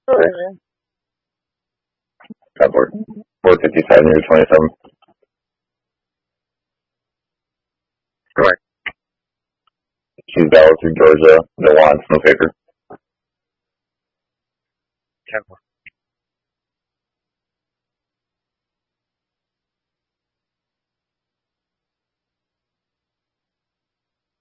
Got 457, you're 27. Correct. She's valid through Georgia. No wants, no paper. 10-4.